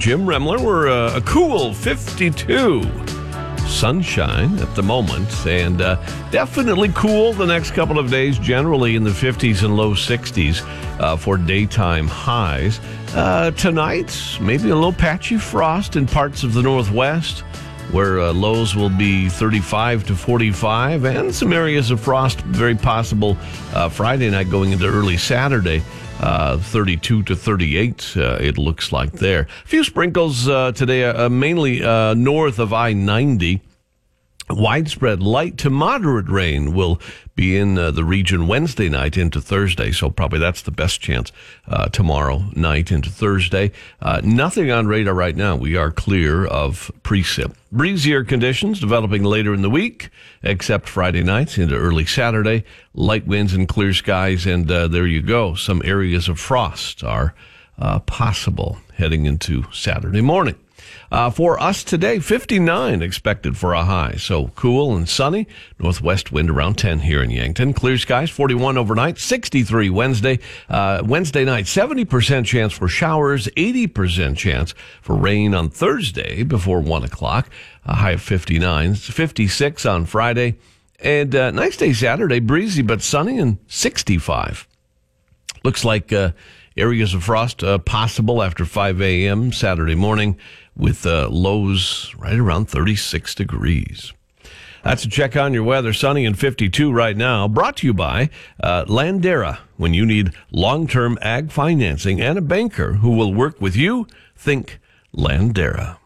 Jim Remler. We're a cool 52. Sunshine at the moment, and definitely cool the next couple of days, generally in the 50s and low 60s for daytime highs. Tonight, maybe a little patchy frost in parts of the northwest, where lows will be 35 to 45, and some areas of frost very possible Friday night going into early Saturday. 32 to 38, it looks like there. A few sprinkles today, mainly north of I-90. Widespread light to moderate rain will be in the region Wednesday night into Thursday, so probably that's the best chance tomorrow night into Thursday. Nothing on radar right now. We are clear of precip. Breezier conditions developing later in the week, except Friday nights into early Saturday. Light winds and clear skies, and there you go. Some areas of frost are possible heading into Saturday morning. For us today, 59 expected for a high. So cool and sunny. Northwest wind around 10 here in Yankton. Clear skies, 41 overnight, 63 Wednesday. Wednesday night, 70% chance for showers, 80% chance for rain on Thursday before 1 o'clock. A high of 59, 56 on Friday. And nice day Saturday, breezy but sunny and 65. Looks like areas of frost possible after 5 a.m. Saturday morning, with lows right around 36 degrees. That's a check on your weather. Sunny and 52 right now. Brought to you by Landera. When you need long-term ag financing and a banker who will work with you, think Landera.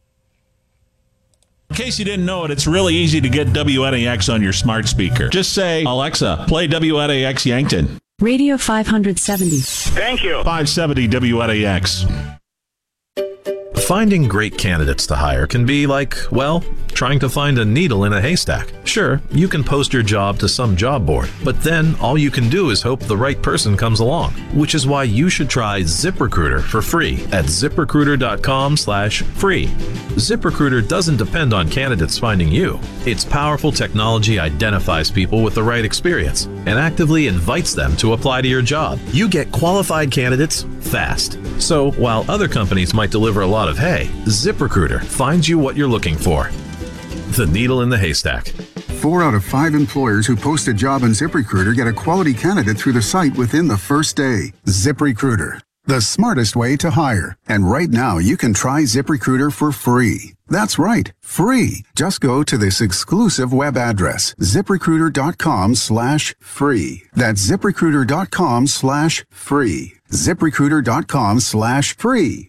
In case you didn't know it, it's really easy to get WNAX on your smart speaker. Just say, Alexa, play WNAX Yankton. Radio 570. Thank you. 570 WNAX. Finding great candidates to hire can be like, well, trying to find a needle in a haystack. Sure, you can post your job to some job board, but then all you can do is hope the right person comes along, which is why you should try ZipRecruiter for free at ZipRecruiter.com/free. ZipRecruiter doesn't depend on candidates finding you. Its powerful technology identifies people with the right experience and actively invites them to apply to your job. You get qualified candidates fast. So while other companies might deliver a lot of hay, ZipRecruiter finds you what you're looking for. The needle in the haystack. 4 out of 5 employers who post a job on ZipRecruiter get a quality candidate through the site within the first day. ZipRecruiter, the smartest way to hire. And right now, you can try ZipRecruiter for free. That's right, free. Just go to this exclusive web address, ZipRecruiter.com/free. That's ZipRecruiter.com/free. ZipRecruiter.com/free.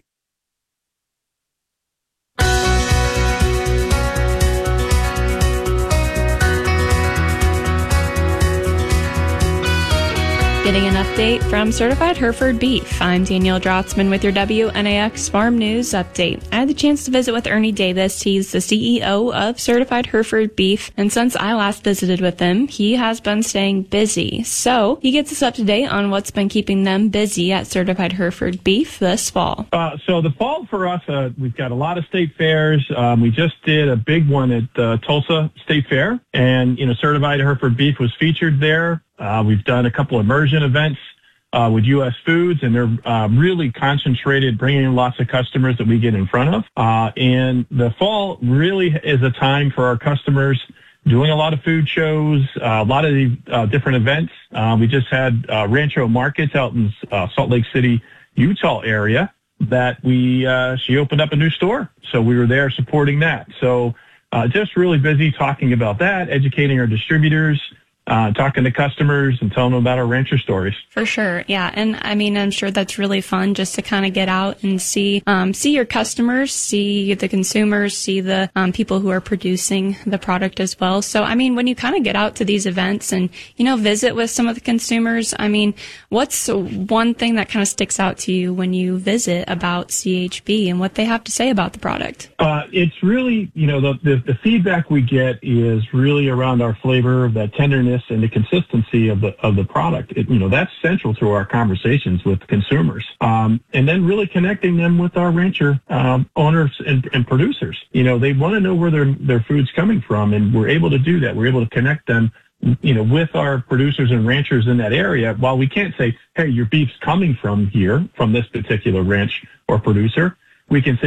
Getting an update from Certified Hereford Beef. I'm Danielle Drotzman with your WNAX Farm News Update. I had the chance to visit with Ernie Davis. He's the CEO of Certified Hereford Beef, and since I last visited with him, he has been staying busy. So he gets us up to date on what's been keeping them busy at Certified Hereford Beef this fall. So the fall for us, we've got a lot of state fairs. We just did a big one at Tulsa State Fair, and Certified Hereford Beef was featured there. We've done a couple immersion events with U.S. Foods, and they're really concentrated, bringing in lots of customers that we get in front of. And the fall really is a time for our customers doing a lot of food shows, a lot of the different events. We just had Rancho Markets out in Salt Lake City, Utah area that she opened up a new store. So we were there supporting that. So just really busy talking about that, educating our distributors, talking to customers and telling them about our rancher stories. For sure, yeah. And I mean, I'm sure that's really fun just to kind of get out and see your customers, see the consumers, see the people who are producing the product as well. So, I mean, when you kind of get out to these events and, visit with some of the consumers, I mean, what's one thing that kind of sticks out to you when you visit about CHB and what they have to say about the product? It's really, the feedback we get is really around our flavor, that tenderness, and the consistency of the product. That's central to our conversations with consumers. And then really connecting them with our rancher owners and producers. They want to know where their food's coming from, and we're able to do that. We're able to connect them, with our producers and ranchers in that area. While we can't say, hey, your beef's coming from here, from this particular ranch or producer, we can say,